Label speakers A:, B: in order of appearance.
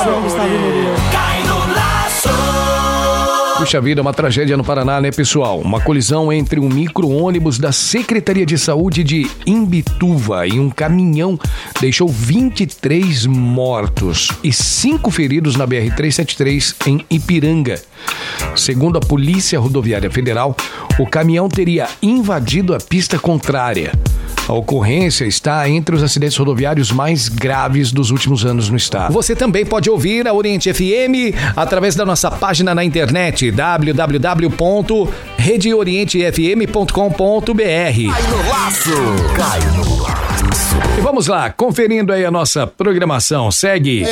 A: João Gustavo Murilo.
B: Cai no laço.
C: Puxa vida, uma tragédia no Paraná, né, pessoal? Uma colisão entre um micro-ônibus da Secretaria de Saúde de Imbituva e um caminhão deixou 23 mortos e 5 feridos na BR-373 em Ipiranga. Segundo a Polícia Rodoviária Federal, o caminhão teria invadido a pista contrária. A ocorrência está entre os acidentes rodoviários mais graves dos últimos anos no estado. Você também pode ouvir a Oriente FM através da nossa página na internet www.redeorientefm.com.br.
B: Cai no laço. Cai no laço.
C: E vamos lá, conferindo aí a nossa programação. Segue